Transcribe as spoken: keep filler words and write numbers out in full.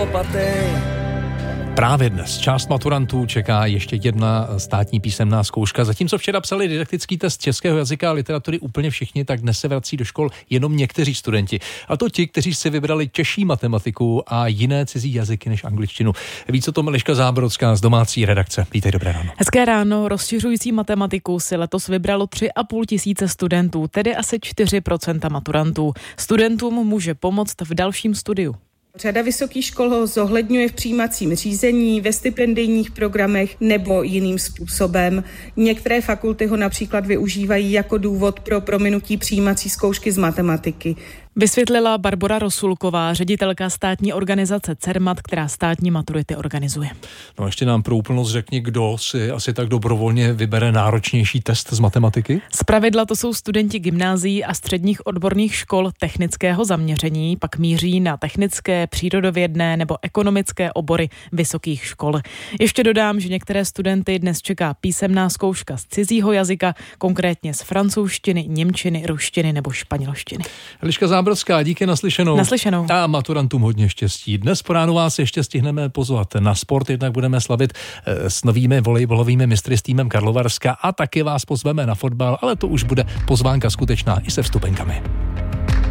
lopaty. Právě dnes část maturantů čeká ještě jedna státní písemná zkouška. Zatímco včera psali didaktický test českého jazyka a literatury úplně všichni, tak dnes se vrací do škol jenom někteří studenti. A to ti, kteří si vybrali těžší matematiku a jiné cizí jazyky než angličtinu. Víc o tom Eliška Zábrodská z domácí redakce. Vítej, dobré ráno. Hezké ráno. Rozšiřující matematiku si letos vybralo tři a půl tisíce studentů, tedy asi čtyři procenta maturantů. Studentům může pomoct v dalším studiu. Řada vysokých škol ho zohledňuje v přijímacím řízení, ve stipendijních programech nebo jiným způsobem. Některé fakulty ho například využívají jako důvod pro prominutí přijímací zkoušky z matematiky. Vysvětlila Barbora Rosulková, ředitelka státní organizace CERMAT, která státní maturity organizuje. No ještě nám pro úplnost řekni, kdo si asi tak dobrovolně vybere náročnější test z matematiky? Zpravidla to jsou studenti gymnázií a středních odborných škol technického zaměření, pak míří na technické, přírodovědné nebo ekonomické obory vysokých škol. Ještě dodám, že některé studenty dnes čeká písemná zkouška z cizího jazyka, konkrétně z francouzštiny, němčiny, ruštiny nebo španělštiny. Eliška Zábrodská, díky, naslyšenou. Naslyšenou. A maturantům hodně štěstí. Dnes po ránu vás ještě stihneme pozvat na sport, jednak budeme slavit s novými volejbalovými mistry s týmem Karlovarska a taky vás pozveme na fotbal, ale to už bude pozvánka skutečná i se vstupenkami.